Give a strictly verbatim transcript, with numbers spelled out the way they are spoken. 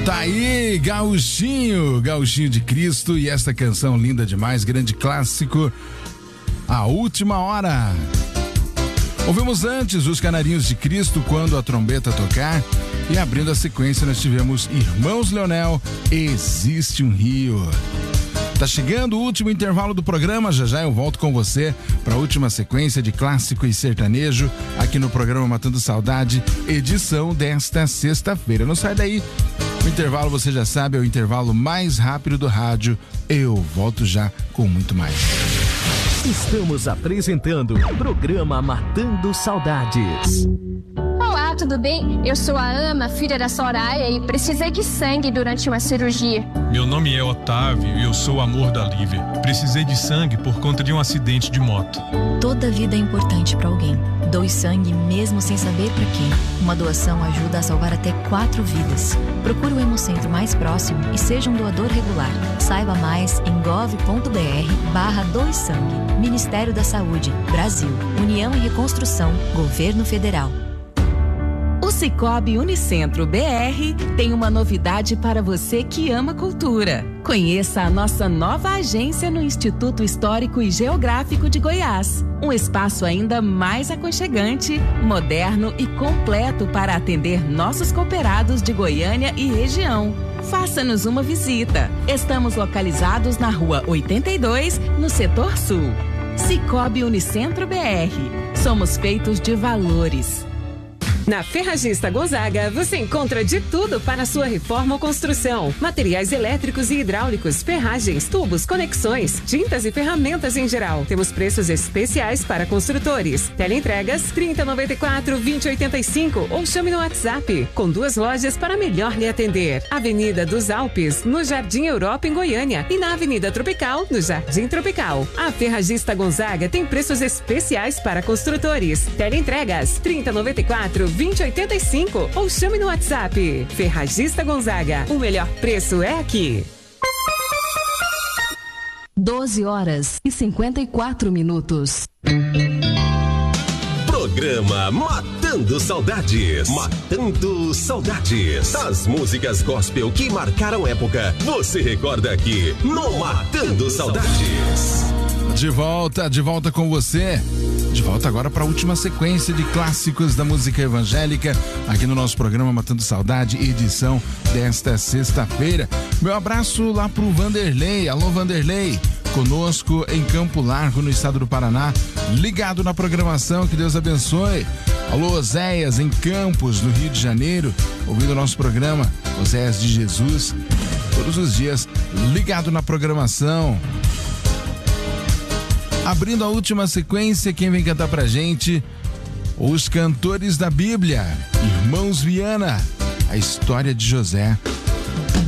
Tá aí, Gauchinho, Gauchinho de Cristo, e esta canção linda demais, grande clássico, A Última Hora. Ouvimos antes os Canarinhos de Cristo, Quando a Trombeta Tocar, e abrindo a sequência nós tivemos Irmãos Leonel, Existe um Rio. Tá chegando o último intervalo do programa, já já eu volto com você para a última sequência de clássico e sertanejo aqui no programa Matando Saudade, edição desta sexta-feira. Não sai daí, o intervalo você já sabe, é o intervalo mais rápido do rádio. Eu volto já com muito mais. Estamos apresentando o programa Matando Saudades. Olá, tudo bem? Eu sou a Ama, filha da Soraya, e precisei de sangue durante uma cirurgia. Meu nome é Otávio e eu sou o amor da Lívia. Precisei de sangue por conta de um acidente de moto. Toda vida é importante para alguém. Doe sangue mesmo sem saber para quem. Uma doação ajuda a salvar até quatro vidas. Procure o Hemocentro mais próximo e seja um doador regular. Saiba mais em gov.br barra doe sangue. Ministério da Saúde, Brasil, União e Reconstrução, Governo Federal. O Sicoob Unicentro B R tem uma novidade para você que ama cultura. Conheça a nossa nova agência no Instituto Histórico e Geográfico de Goiás. Um espaço ainda mais aconchegante, moderno e completo para atender nossos cooperados de Goiânia e região. Faça-nos uma visita. Estamos localizados na Rua oitenta e dois, no Setor Sul. Sicoob Unicentro B R. Somos feitos de valores. Na Ferragista Gonzaga, você encontra de tudo para sua reforma ou construção. Materiais elétricos e hidráulicos, ferragens, tubos, conexões, tintas e ferramentas em geral. Temos preços especiais para construtores. Teleentregas trinta, noventa e quatro, vinte, oitenta e cinco ou chame no WhatsApp. Com duas lojas para melhor lhe atender. Avenida dos Alpes, no Jardim Europa, em Goiânia. E na Avenida Tropical, no Jardim Tropical. A Ferragista Gonzaga tem preços especiais para construtores. Teleentregas trinta, noventa e quatro, vinte, oitenta e cinco ou chame no WhatsApp. Ferragista Gonzaga, o melhor preço é aqui. doze horas e cinquenta e quatro minutos. Programa Matando Saudades. Matando Saudades. As músicas gospel que marcaram época, você recorda aqui no Matando Saudades. De volta, de volta com você. De volta agora para a última sequência de clássicos da música evangélica aqui no nosso programa Matando Saudade, edição desta sexta-feira. Meu abraço lá pro Vanderlei. Alô, Vanderlei. Conosco em Campo Largo, no estado do Paraná, ligado na programação, que Deus abençoe. Alô, Oséias, em Campos, no Rio de Janeiro, ouvindo o nosso programa, Oséias de Jesus, todos os dias, ligado na programação. Abrindo a última sequência, quem vem cantar pra gente? Os Cantores da Bíblia, Irmãos Viana, a história de José.